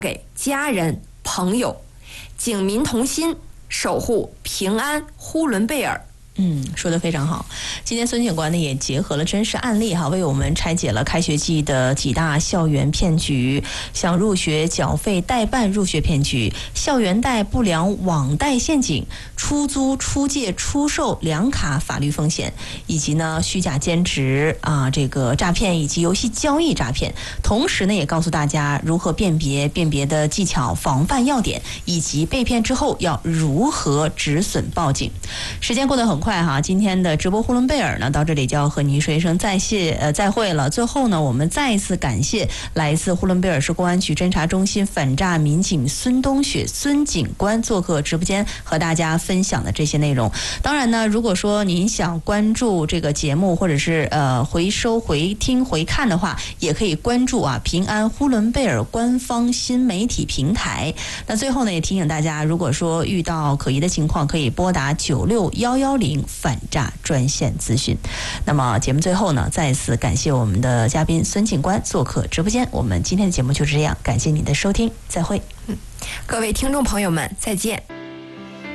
给家人朋友，警民同心，守护平安呼伦贝尔。 说得非常好。今天孙警官呢也结合了真实案例哈，为我们拆解了开学季的几大校园骗局，像入学缴费代办入学骗局、校园贷不良网贷陷阱、出租出借出售两卡法律风险，以及呢虚假兼职这个诈骗以及游戏交易诈骗。同时呢也告诉大家如何辨别的技巧、防范要点，以及被骗之后要如何止损报警。时间过得很快哈，今天的直播呼伦贝尔呢到这里就要和您说一声再会了。最后呢，我们再一次感谢来自呼伦贝尔市公安局侦查中心反诈民警孙冬雪孙警官做客直播间，和大家分享的这些内容。当然呢，如果说您想关注这个节目，或者是回收回听回看的话，也可以关注平安呼伦贝尔官方新媒体平台。那最后呢，也提醒大家，如果说遇到可疑的情况，可以拨打96110反诈专线咨询。那么节目最后呢，再次感谢我们的嘉宾孙警官做客直播间。我们今天的节目就是这样，感谢您的收听，再会。 各位听众朋友们，再见。